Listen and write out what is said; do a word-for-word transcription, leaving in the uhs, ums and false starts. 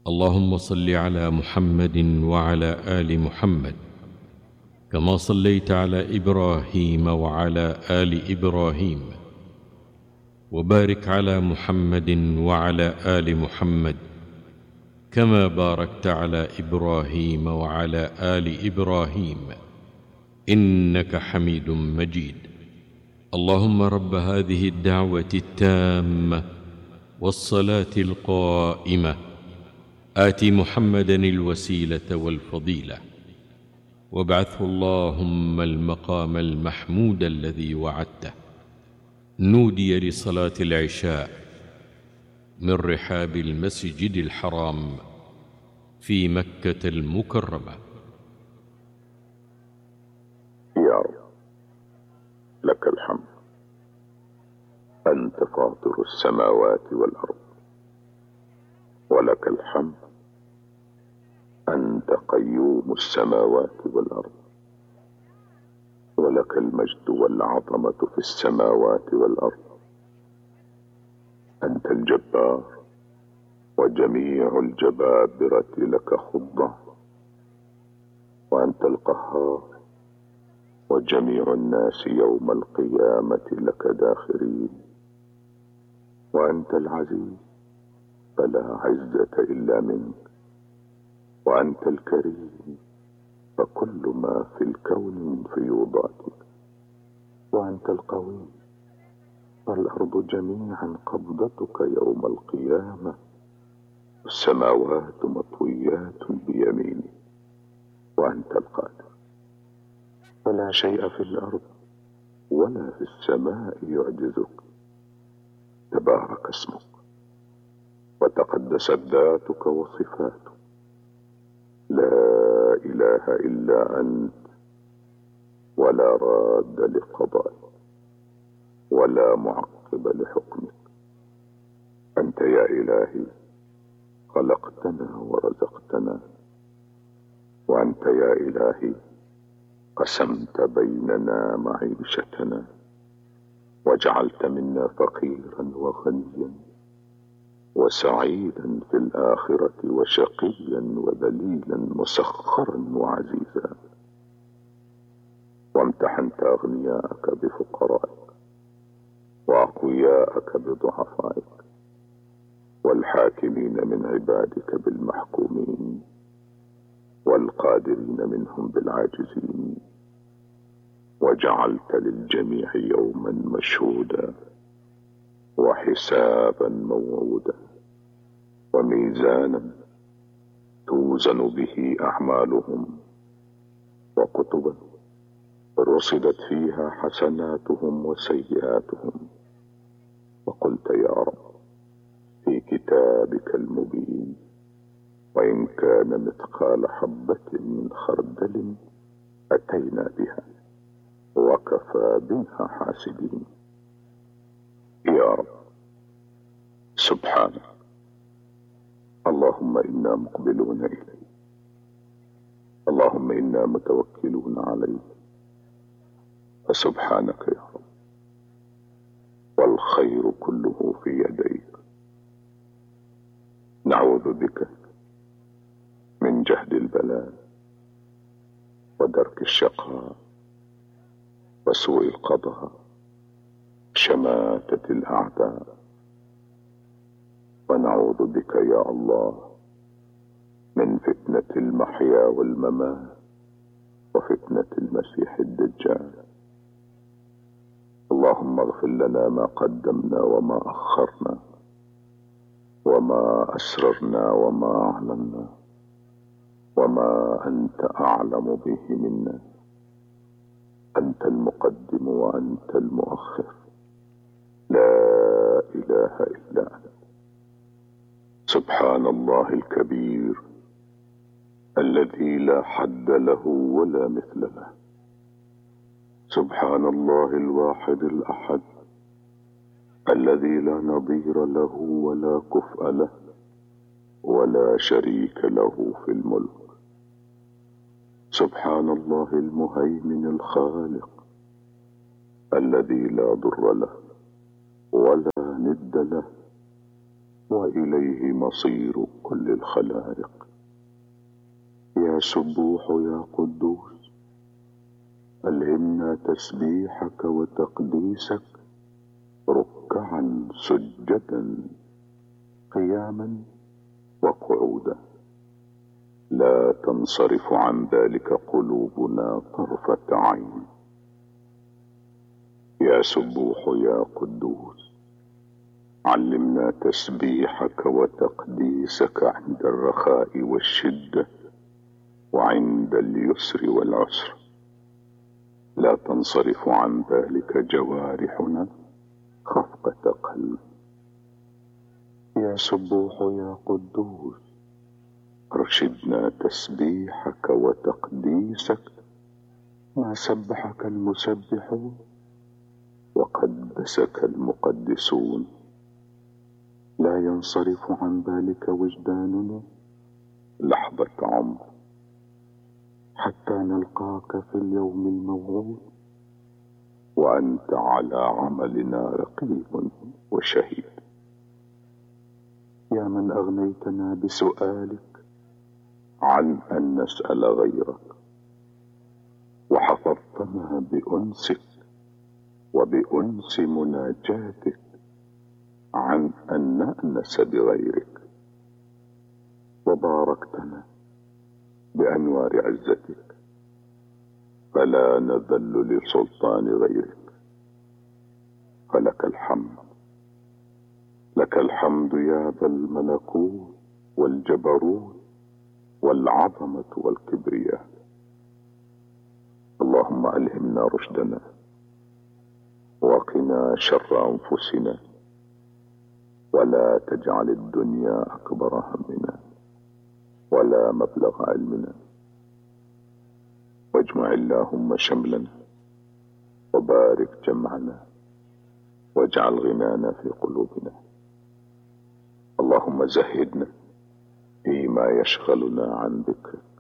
اللهم صل على محمد وعلى آل محمد كما صليت على إبراهيم وعلى آل إبراهيم، وبارك على محمد وعلى آل محمد كما باركت على إبراهيم وعلى آل إبراهيم إنك حميد مجيد. اللهم رب هذه الدعوة التامة والصلاة القائمة آت محمدا الوسيلة والفضيلة وابعثه اللهم المقام المحمود الذي وعدته. نودي لصلاة العشاء من رحاب المسجد الحرام في مكة المكرمة. يا رب لك الحمد، أنت فاطر السماوات والأرض، ولك الحمد أنت قيوم السماوات والأرض، ولك المجد والعظمة في السماوات والأرض. أنت الجبار، وجميع الجبابرة لك خضع، وأنت القهار، وجميع الناس يوم القيامة لك داخرين. وأنت العزيز فلا عزة إلا منك، وأنت الكريم فكل ما في الكون من فيوضاتك. وأنت القوي فالأرض جميعا قبضتك يوم القيامة، والسماوات مطويات بيمينك. وأنت القادر فلا شيء في الأرض ولا في السماء يعجزك. تبارك اسمك وتقدست ذاتك وصفاتك، لا إله إلا أنت، ولا راد لقضائك ولا معقب لحكمك. أنت يا إلهي خلقتنا ورزقتنا، وأنت يا إلهي قسمت بيننا معيشتنا، وجعلت منا فقيرا وغنيا وسعيدا في الآخرة وشقيا وذليلا مسخرا وعزيزا. وامتحنت أغنياءك بفقرائك، وأقوياءك بضعفائك، والحاكمين من عبادك بالمحكومين، والقادرين منهم بالعاجزين. وجعلت للجميع يوما مشهودا، وحسابا موعودا، وميزانا توزن به أعمالهم، وكتبا رصدت فيها حسناتهم وسيئاتهم. وقلت يا رب في كتابك المبين: وإن كان مثقال حبة من خردل أتينا بها وكفى بها حاسبين. يا رب سبحانك، اللهم إنا مقبلون إليك، اللهم إنا متوكلون عليك، فسبحانك يا رب، والخير كله في يديك. نعوذ بك من جهد البلاء ودرك الشقاء وسوء القضاء، شماتة الأعداء. ونعوذ بك يا الله من فتنة المحيا والممات وفتنة المسيح الدجال. اللهم اغفر لنا ما قدمنا وما أخرنا، وما أسررنا وما أعلنا، وما أنت أعلم به منا. أنت المقدم وأنت المؤخر، لا إله إلا أنت. سبحان الله الكبير الذي لا حد له ولا مثل له. سبحان الله الواحد الأحد الذي لا نظير له ولا كفء له ولا شريك له في الملك. سبحان الله المهيمن الخالق الذي لا ضر له ولا ند له وإليه مصير كل الخلائق. يا سبوح يا قدوس، ألهمنا تسبيحك وتقديسك ركعا سجدا قياما وقعودا، لا تنصرف عن ذلك قلوبنا طرفة عين. يا سبوح يا قدوس، علمنا تسبيحك وتقديسك عند الرخاء والشدة وعند اليسر والعسر، لا تنصرف عن ذلك جوارحنا خفقة قلب. يا سبوح يا قدوس، ارشدنا تسبيحك وتقديسك ما سبحك المسبحون وقدسك المقدسون، لا ينصرف عن ذلك وجداننا لحظة عمر حتى نلقاك في اليوم الموعود وأنت على عملنا رقيب وشهيد. يا من أغنيتنا بسؤالك عن أن نسأل غيرك، وحفظتنا بأنسك وبأنس مناجاتك عن أن نأنس بغيرك، وباركتنا بأنوار عزتك فلا نذل لسلطان غيرك. فلك الحمد، لك الحمد يا ذا الملكوت والجبروت والعظمة والكبرياء. اللهم ألهمنا رشدنا وقنا شر أنفسنا، ولا تجعل الدنيا أكبر همنا ولا مبلغ علمنا، واجمع اللهم شملنا وبارك جمعنا واجعل غنانا في قلوبنا. اللهم زهدنا فيما يشغلنا عن ذكرك